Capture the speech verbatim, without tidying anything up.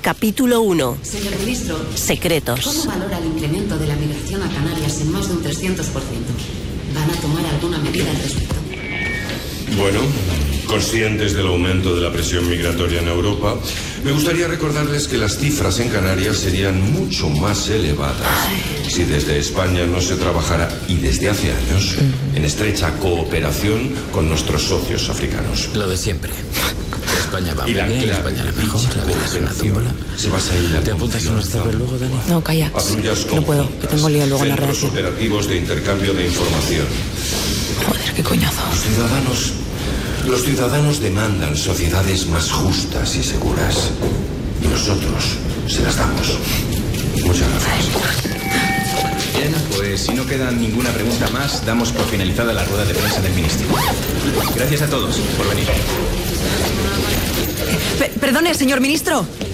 Capítulo uno. Señor ministro, Secretos. ¿cómo valora el incremento de la migración a Canarias en más de un trescientos por ciento? ¿Van a tomar alguna medida al respecto? Bueno, conscientes del aumento de la presión migratoria en Europa, me gustaría recordarles que las cifras en Canarias serían mucho más elevadas si desde España no se trabajara, y desde hace años, en estrecha cooperación con nuestros socios africanos. Lo de siempre. España va Y la muy bien, clave España de la mejor, dicha la vida es una tómbola. se basa en la ¿Te apuntas a unos zapes luego, Dani? No, calla. patrullas No puedo, que conjuntas, tengo lío luego en la centros redacción. operativos de intercambio de información. Joder, qué coñazo. Los ciudadanos, los ciudadanos demandan sociedades más justas y seguras. Y nosotros se las damos. Muchas gracias. Bien, pues si no queda ninguna pregunta más, damos por finalizada la rueda de prensa del Ministerio. Gracias a todos por venir. P- perdone, señor ministro.